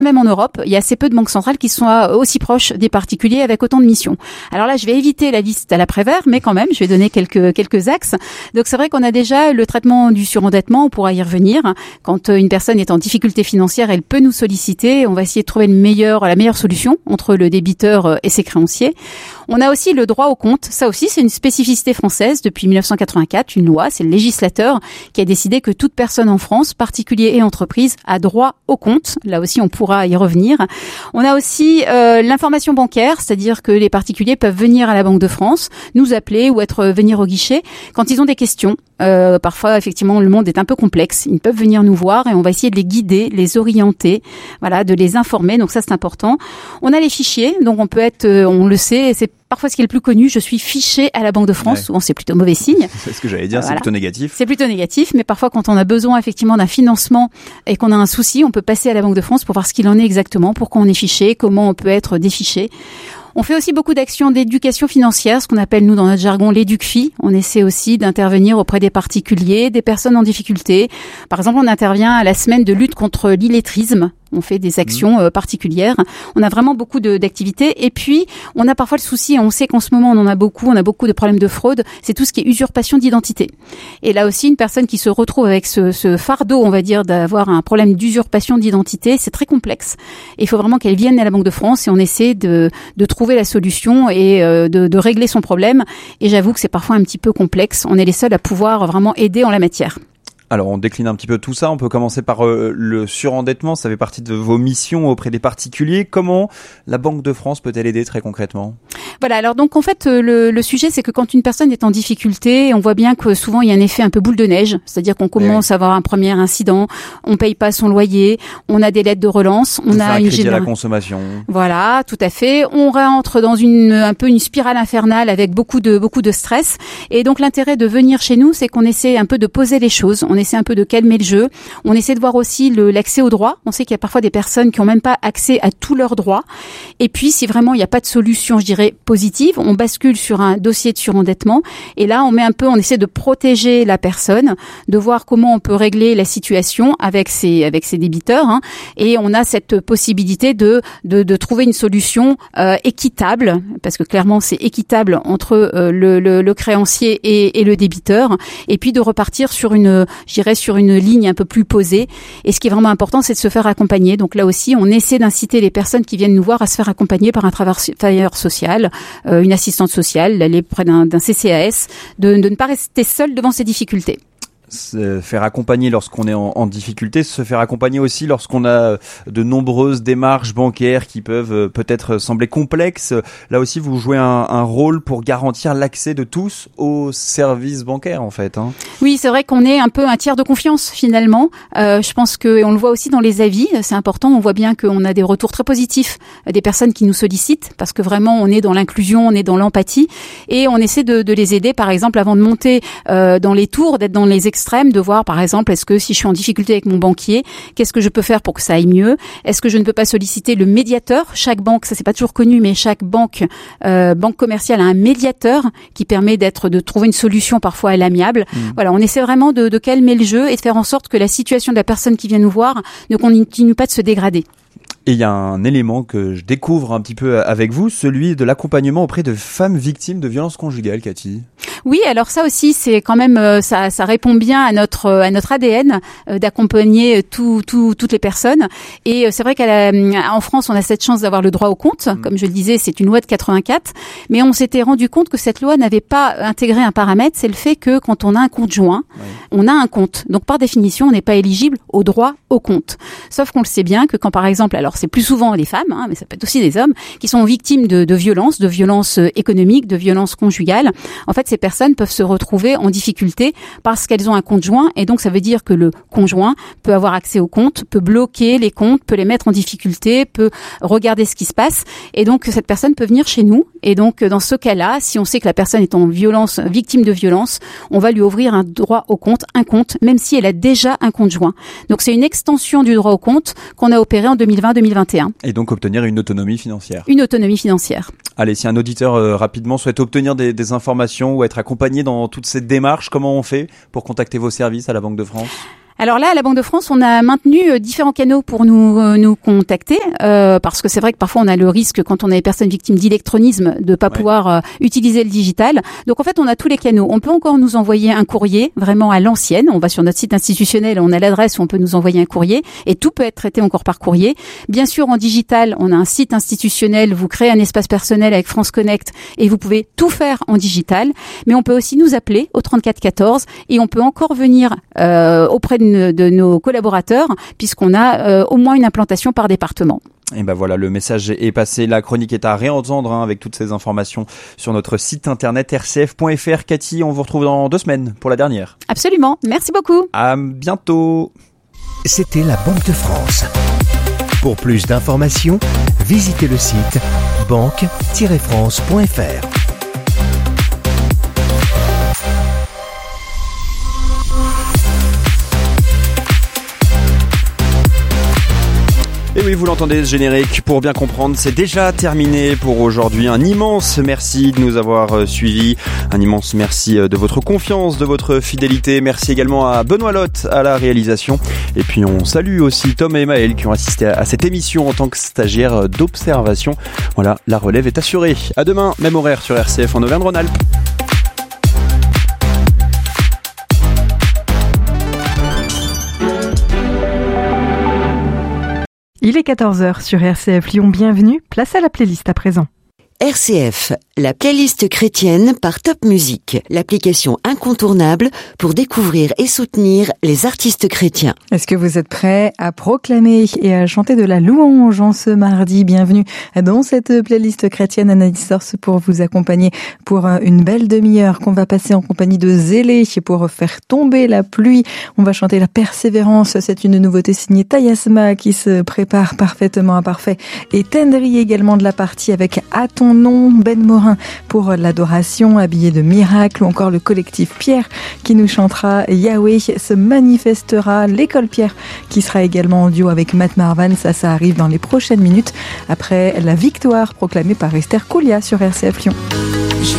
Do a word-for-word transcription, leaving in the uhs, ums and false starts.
Même en Europe, il y a assez peu de banques centrales qui soient aussi proches des particuliers avec autant de missions. Alors là, je vais éviter la liste à la Prévert, mais quand même, je vais donner quelques quelques axes. Donc c'est vrai qu'on a déjà le traitement du surendettement, on pourra y revenir. Quand une personne est en difficulté financière, elle peut nous solliciter. On va essayer de trouver le meilleur, la meilleure solution entre le débiteur et ses créanciers. On a aussi le droit au compte. Ça aussi, c'est une spécificité française depuis mille neuf cent quatre-vingt-quatre, une loi. C'est le législateur qui a décidé que toute personne en France, particulier et entreprise, a droit au compte. Là aussi, on pourra y revenir. On a aussi euh, l'information bancaire, c'est-à-dire que les particuliers peuvent venir à la Banque de France, nous appeler ou être venir au guichet quand ils ont des questions. Euh, parfois, effectivement, le monde est un peu complexe. Ils peuvent venir nous voir et on va essayer de les guider, les orienter, voilà, de les informer. Donc ça, c'est important. On a les fichiers, donc on peut être, euh, on le sait, c'est parfois ce qui est le plus connu. Je suis fiché à la Banque de France. Ouais. Souvent, c'est plutôt mauvais signe. C'est ce que j'allais dire. Euh, voilà. C'est plutôt négatif. C'est plutôt négatif, mais parfois, quand on a besoin effectivement d'un financement et qu'on a un souci, on peut passer à la Banque de France pour voir ce qu'il en est exactement, pourquoi on est fiché, comment on peut être défiché. On fait aussi beaucoup d'actions d'éducation financière, ce qu'on appelle, nous, dans notre jargon, l'éduc-fi. On essaie aussi d'intervenir auprès des particuliers, des personnes en difficulté. Par exemple, on intervient à la semaine de lutte contre l'illettrisme. On fait des actions euh, particulières. On a vraiment beaucoup de, d'activités. Et puis, on a parfois le souci, et on sait qu'en ce moment, on en a beaucoup, on a beaucoup de problèmes de fraude, c'est tout ce qui est usurpation d'identité. Et là aussi, une personne qui se retrouve avec ce, ce fardeau, on va dire, d'avoir un problème d'usurpation d'identité, c'est très complexe. Et il faut vraiment qu'elle vienne à la Banque de France et on essaie de, de trouver la solution et euh, de, de régler son problème. Et j'avoue que c'est parfois un petit peu complexe. On est les seuls à pouvoir vraiment aider en la matière. Alors, on décline un petit peu tout ça. On peut commencer par euh, le surendettement. Ça fait partie de vos missions auprès des particuliers. Comment la Banque de France peut-elle aider très concrètement ? Voilà. Alors donc en fait le, le sujet c'est que quand une personne est en difficulté, on voit bien que souvent il y a un effet un peu boule de neige, c'est-à-dire qu'on commence oui. à avoir un premier incident, on paye pas son loyer, on a des lettres de relance, on Vous a un une crédit général... à la consommation. Voilà, tout à fait. On rentre dans une un peu une spirale infernale avec beaucoup de beaucoup de stress. Et donc l'intérêt de venir chez nous, c'est qu'on essaie un peu de poser les choses, on essaie un peu de calmer le jeu, on essaie de voir aussi le, l'accès aux droits. On sait qu'il y a parfois des personnes qui ont même pas accès à tous leurs droits. Et puis si vraiment il n'y a pas de solution, je dirais positive, on bascule sur un dossier de surendettement et là on met un peu, on essaie de protéger la personne, de voir comment on peut régler la situation avec ses avec ses débiteurs, hein, et on a cette possibilité de de, de trouver une solution euh, équitable, parce que clairement c'est équitable entre euh, le, le, le créancier et, et le débiteur, et puis de repartir sur une, je dirais sur une ligne un peu plus posée. Et ce qui est vraiment important, c'est de se faire accompagner. Donc là aussi, on essaie d'inciter les personnes qui viennent nous voir à se faire accompagner par un travailleur social, euh, une assistante sociale, d'aller près d'un, d'un C C A S, de, de ne pas rester seul devant ces difficultés. Se faire accompagner lorsqu'on est en, en difficulté, se faire accompagner aussi lorsqu'on a de nombreuses démarches bancaires qui peuvent peut-être sembler complexes. Là aussi, vous jouez un, un rôle pour garantir l'accès de tous aux services bancaires, en fait. Hein. Oui, c'est vrai qu'on est un peu un tiers de confiance, finalement. Euh, je pense que, et on le voit aussi dans les avis, c'est important. On voit bien qu'on a des retours très positifs des personnes qui nous sollicitent, parce que vraiment, on est dans l'inclusion, on est dans l'empathie, et on essaie de, de les aider, par exemple, avant de monter euh, dans les tours, d'être dans les extrêmes, de voir par exemple est-ce que si je suis en difficulté avec mon banquier, qu'est-ce que je peux faire pour que ça aille mieux, est-ce que je ne peux pas solliciter le médiateur. Chaque banque, ça c'est pas toujours connu, mais chaque banque euh, banque commerciale a un médiateur qui permet d'être de trouver une solution parfois à l'amiable. Mmh. Voilà, on essaie vraiment de, de calmer le jeu et de faire en sorte que la situation de la personne qui vient nous voir ne continue pas de se dégrader. Et il y a un élément que je découvre un petit peu avec vous, celui de l'accompagnement auprès de femmes victimes de violences conjugales, Cathy. Oui, alors ça aussi, c'est quand même euh, ça, ça répond bien à notre à notre A D N euh, d'accompagner tout, tout, toutes les personnes. Et euh, c'est vrai qu'en France, on a cette chance d'avoir le droit au compte. Mmh. Comme je le disais, c'est une loi de quatre-vingt-quatre, mais on s'était rendu compte que cette loi n'avait pas intégré un paramètre, c'est le fait que quand on a un compte joint, oui. on a un compte. Donc par définition, on n'est pas éligible au droit au compte. Sauf qu'on le sait bien que quand par exemple, alors c'est plus souvent des femmes, hein, mais ça peut être aussi des hommes, qui sont victimes de, de violences, de violences économiques, de violences conjugales. En fait, ces personnes peuvent se retrouver en difficulté parce qu'elles ont un compte joint, et donc ça veut dire que le conjoint peut avoir accès au compte, peut bloquer les comptes, peut les mettre en difficulté, peut regarder ce qui se passe, et donc cette personne peut venir chez nous. Et donc dans ce cas-là, si on sait que la personne est en violence, victime de violence, on va lui ouvrir un droit au compte, un compte, même si elle a déjà un compte joint. Donc c'est une extension du droit au compte qu'on a opéré en deux mille vingt deux mille vingt et un. Et donc obtenir une autonomie financière. Une autonomie financière. Allez, si un auditeur euh, rapidement souhaite obtenir des, des informations ou être accompagné dans toute cette démarche, comment on fait pour contacter vos services à la Banque de France ? Alors là, à la Banque de France, on a maintenu différents canaux pour nous euh, nous contacter, euh, parce que c'est vrai que parfois on a le risque, quand on a des personnes victimes d'électronisme, de pas ouais. pouvoir euh, utiliser le digital. Donc en fait, on a tous les canaux. On peut encore nous envoyer un courrier, vraiment à l'ancienne. On va sur notre site institutionnel, on a l'adresse où on peut nous envoyer un courrier, et tout peut être traité encore par courrier. Bien sûr, en digital, on a un site institutionnel. Vous créez un espace personnel avec France Connect, et vous pouvez tout faire en digital. Mais on peut aussi nous appeler au trente-quatre quatorze, et on peut encore venir euh, auprès de, de nos collaborateurs, puisqu'on a euh, au moins une implantation par département. Et ben voilà, le message est passé. La chronique est à réentendre hein, avec toutes ces informations sur notre site internet r c f point f r. Cathy, on vous retrouve dans deux semaines pour la dernière. Absolument. Merci beaucoup. À bientôt. C'était la Banque de France. Pour plus d'informations, visitez le site banque tiret france point f r. Et oui, vous l'entendez, ce générique, pour bien comprendre, c'est déjà terminé pour aujourd'hui. Un immense merci de nous avoir suivis, un immense merci de votre confiance, de votre fidélité. Merci également à Benoît Lotte à la réalisation. Et puis on salue aussi Tom et Maël qui ont assisté à cette émission en tant que stagiaires d'observation. Voilà, la relève est assurée. À demain, même horaire sur R C F en Auvergne-Rhône-Alpes. Il est quatorze heures sur R C F Lyon, bienvenue, place à la playlist à présent. R C F, la playlist chrétienne par Top Music, l'application incontournable pour découvrir et soutenir les artistes chrétiens. Est-ce que vous êtes prêts à proclamer et à chanter de la louange en ce mardi? Bienvenue dans cette playlist chrétienne Anaïs Source pour vous accompagner pour une belle demi-heure qu'on va passer en compagnie de Zélé pour faire tomber la pluie. On va chanter la persévérance, c'est une nouveauté signée Tayasma qui se prépare parfaitement à parfait. Et Tendry également de la partie avec À ton nom, Ben Morin pour l'adoration, habillé de miracles, ou encore le collectif Pierre qui nous chantera Yahweh se manifestera, l'école Pierre qui sera également en duo avec Matt Marvan. Ça, ça arrive dans les prochaines minutes après la victoire proclamée par Esther Koulia sur R C F Lyon.